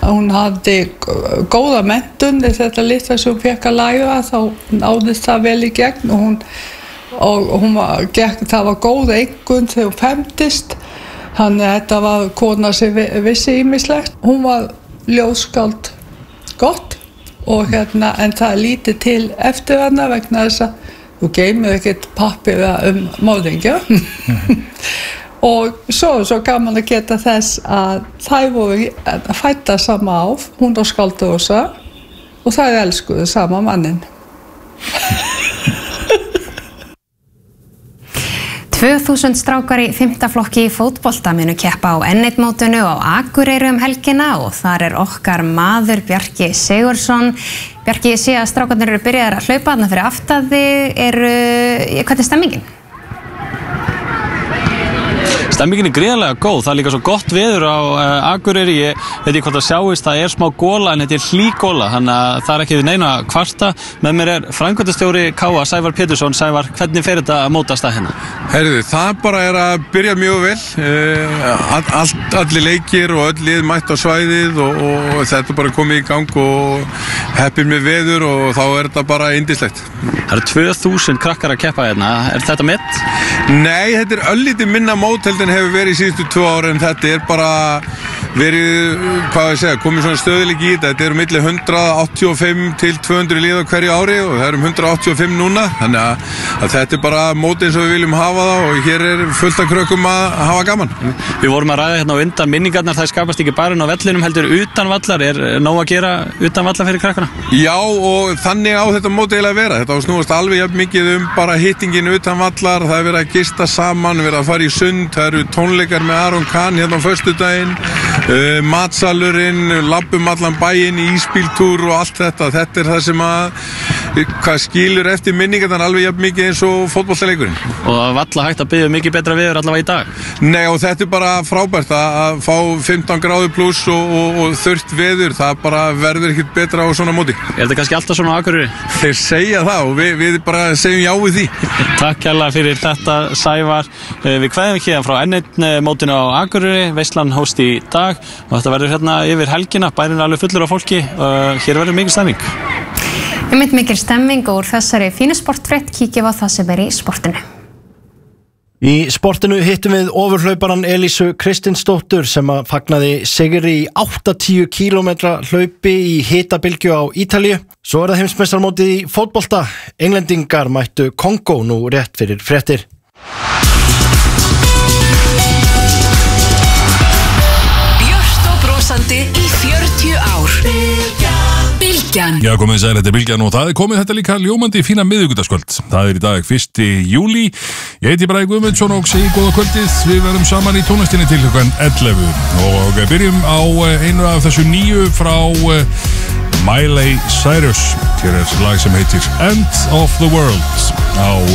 hún hafði góða menntun, þetta litla sem hún fékk að læra, þá náðist það vel í gegn og hún það var góð einkunn þegar hún fermdist, þannig að þetta var kona sem vissi ýmislegt. Hún var ljóðskáld gott og en það er lítið til eftir hana vegna þess að þú geymir ekkert pappíra morðingja. Og svo gaman að geta þess að þær voru fæddar sama ár, hún og skáld Rósa, og þær elskuðu sama mannin. 2000 strákar í 5. flokki í fótbolta munu keppa á N1-mótinu á Akureyri helgina og þar okkar maður Bjarki Sigurðsson. Bjarki, ég sé að strákarnir eru byrjaðir að hlaupa þarna fyrir aftan þig. Hvernig stemmingin? Stemmingin gríðarlega góð, það er líka svo gott veður á Akureyri, ég veit ekki hvort það sjáist, það smá góla en þetta hlý góla, þannig að það ekki við neina kvarta. Með mér framkvæmdastjóri KA, Sævar Pétursson. Sævar, hvernig fer þetta að mótast að hérna? Heyrðu, það bara að byrja mjög vel, allir leikir og öll lið mætt á svæðið og þetta bara komið í gang og heppir með veður og þá þetta bara yndislegt. Það eru 2000 krakkar að keppa hérna, þetta met? Nei, þetta öllítið minna mót heldur en hefur verið í síðustu 2 ára, en þetta bara verið, komið svona stöðuleiki í þetta er milli 185 til 200 lið á hverju ári og það 185 núna, þannig að þetta bara mót eins og við viljum hafa það og hér fullt af krökkum að hafa gaman. Við vorum að ræða hérna á undan minningarnar, það skapast ekki bara á vellinum heldur utan vallar, nóg að gera utan vallar fyrir krakkana? Já, og þannig á þetta mót eiginlega að vera, þetta snúast alveg jafn mikið bara hittingin utan vallar, það verið að gista saman, verið að fara í sund, það eru tónleikar með Aron Kahn hérna á föstudaginn, matsalurinn, labbum allan bæinn, ísbíltúr og allt þetta það sem hvað skilur eftir minningarnar alveg jafn mikið eins og fótboltaleikurinn. Og það valla hægt að biðja mikið betra veður allavega í dag? Nei, og þetta bara frábært að fá 15 gráður pluss og þurrt veður, það bara verður ekkert betra á svona móti. Þetta kannski alltaf svona á Akureyri? Þeir segja það og við bara segjum já við því. Takk kærlega fyrir þetta, Sævar. Við kveðum hérna frá N1-mótinu á Akureyri, veislan hóst í dag og þetta verður hérna yfir helgina, bærinn alveg fullur af fólki og hér verður mikil stemming. Mikil stemming og úr þessari fínu sportfrétt kíkjum á það sem í sportinu. Í sportinu hittum við ofurhlauparan Elísu Kristinsdóttur sem fagnaði sigri í 80 kílómetra hlaupi í hitabylgju á Ítalíu. Svo það heimsmeistarmótið í fótbolta. Englendingar mættu Kongó nú rétt fyrir fréttir. Björt og brosandi í 40 ár. Bylgjan. Já, komið sæl, þetta Bylgjan og það komið þetta líka ljómandi fína miðvikudagskvöld. Það í dag 1. júlí. Ég heiti Bragi Guðmundsson og segi góða kvöldið. Við verðum saman í tónlistinni til klukkan 11 og byrjum á einu af þessu nýju frá Miley Cyrus. Hér lag sem heitir End of the World á